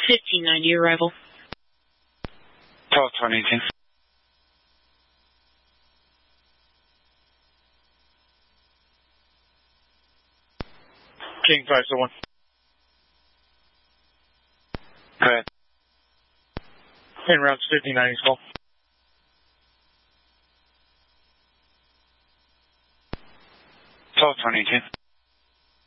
1590 arrival. 1222. King 501. Go ahead. En route 1590's call. 1222.